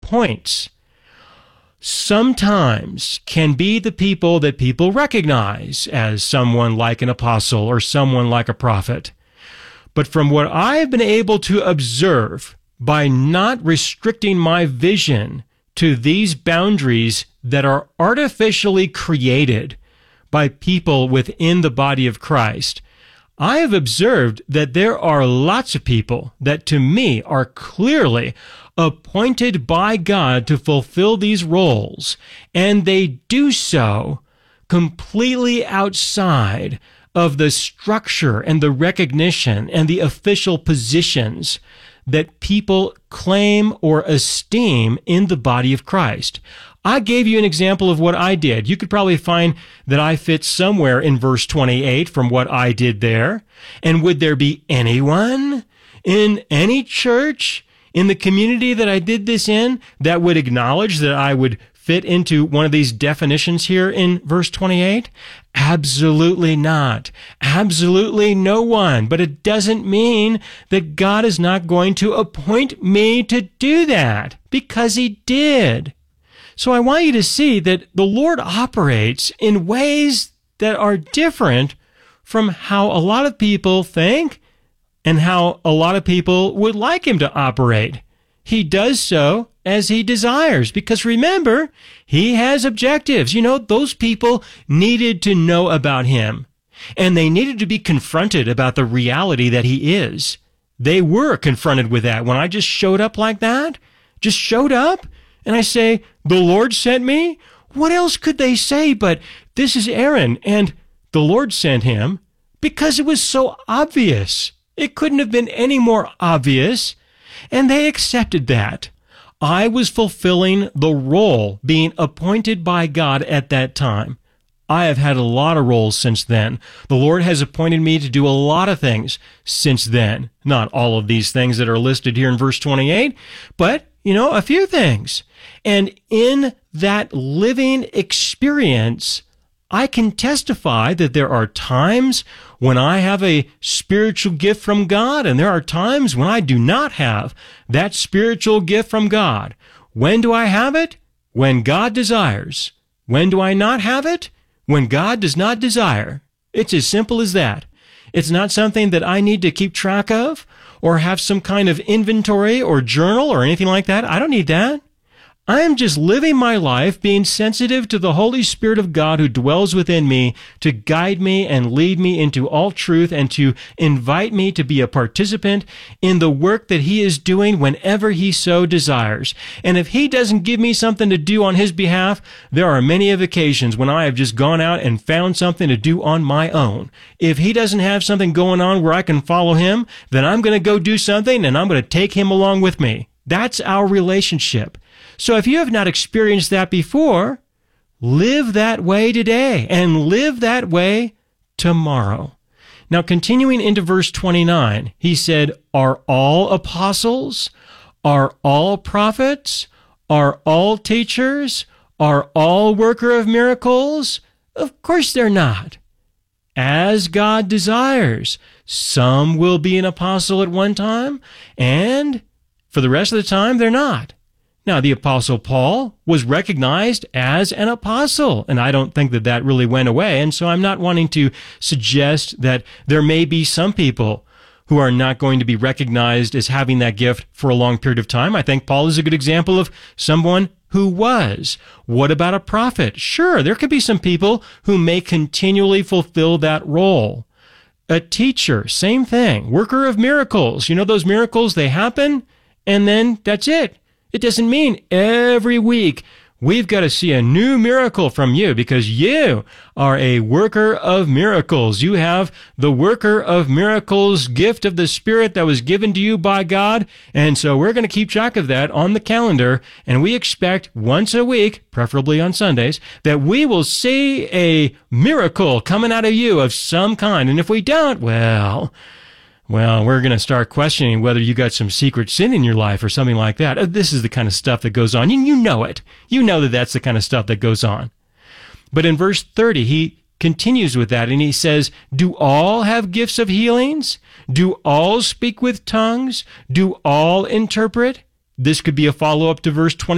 appoints sometimes can be the people that people recognize as someone like an apostle or someone like a prophet. But from what I've been able to observe, by not restricting my vision to these boundaries that are artificially created by people within the body of Christ, I have observed that there are lots of people that to me are clearly appointed by God to fulfill these roles, and they do so completely outside of the structure and the recognition and the official positions that people claim or esteem in the body of Christ. I gave you an example of what I did. You could probably find that I fit somewhere in verse 28 from what I did there. And would there be anyone in any church in the community that I did this in that would acknowledge that I would fit into one of these definitions here in verse 28? Absolutely not. Absolutely no one. But it doesn't mean that God is not going to appoint me to do that, because he did. So I want you to see that the Lord operates in ways that are different from how a lot of people think and how a lot of people would like him to operate. He does so as he desires, because remember, he has objectives. You know, those people needed to know about him, and they needed to be confronted about the reality that he is. They were confronted with that. When I just showed up like that, just showed up, and I say, the Lord sent me, what else could they say but, this is Aaron, and the Lord sent him? Because it was so obvious. It couldn't have been any more obvious, and they accepted that. I was fulfilling the role being appointed by God at that time. I have had a lot of roles since then. The Lord has appointed me to do a lot of things since then. Not all of these things that are listed here in verse 28, but, a few things. And in that living experience, I can testify that there are times when I have a spiritual gift from God, and there are times when I do not have that spiritual gift from God. When do I have it? When God desires. When do I not have it? When God does not desire. It's as simple as that. It's not something that I need to keep track of or have some kind of inventory or journal or anything like that. I don't need that. I am just living my life being sensitive to the Holy Spirit of God who dwells within me to guide me and lead me into all truth and to invite me to be a participant in the work that he is doing whenever he so desires. And if he doesn't give me something to do on his behalf, there are many of occasions when I have just gone out and found something to do on my own. If he doesn't have something going on where I can follow him, then I'm going to go do something and I'm going to take him along with me. That's our relationship. So if you have not experienced that before, live that way today and live that way tomorrow. Now, continuing into verse 29, he said, are all apostles? Are all prophets? Are all teachers? Are all worker of miracles? Of course they're not. As God desires, some will be an apostle at one time, and for the rest of the time, they're not. Now, the Apostle Paul was recognized as an apostle, and I don't think that that really went away, and so I'm not wanting to suggest that there may be some people who are not going to be recognized as having that gift for a long period of time. I think Paul is a good example of someone who was. What about a prophet? Sure, there could be some people who may continually fulfill that role. A teacher, same thing. Worker of miracles. Those miracles, they happen, and then that's it. It doesn't mean every week we've got to see a new miracle from you, because you are a worker of miracles. You have the worker of miracles gift of the Spirit that was given to you by God. And so we're going to keep track of that on the calendar. And we expect once a week, preferably on Sundays, that we will see a miracle coming out of you of some kind. And if we don't, well, we're going to start questioning whether you got some secret sin in your life or something like that. This is the kind of stuff that goes on. You know it. You know that that's the kind of stuff that goes on. But in verse 30, he continues with that, and he says, do all have gifts of healings? Do all speak with tongues? Do all interpret? This could be a follow-up to verse 20.